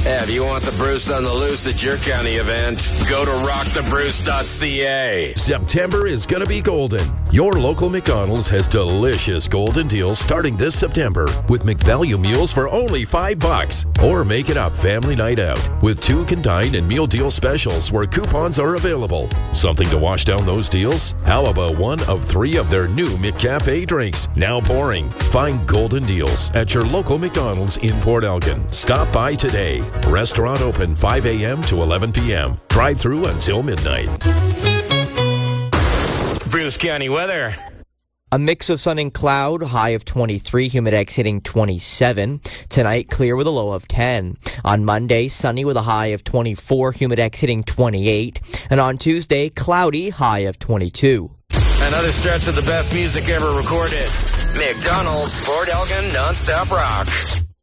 Yeah, if you want the Bruce on the loose at your county event, go to rockthebruce.ca. September is going to be golden. Your local McDonald's has delicious golden deals starting this September with McValue meals for only $5. Or make it a family night out with 2 can dine and meal deal specials where coupons are available. Something to wash down those deals? How about one of 3 of their new McCafe drinks now pouring? Find golden deals at your local McDonald's in Port Elgin. Stop by today. Restaurant open 5 a.m. to 11 p.m. Drive-through until midnight. Bruce County weather. A mix of sun and cloud, high of 23, Humidex hitting 27. Tonight, clear with a low of 10. On Monday, sunny with a high of 24, Humidex hitting 28. And on Tuesday, cloudy, high of 22. Another stretch of the best music ever recorded. McDonald's Port Elgin Nonstop Rock.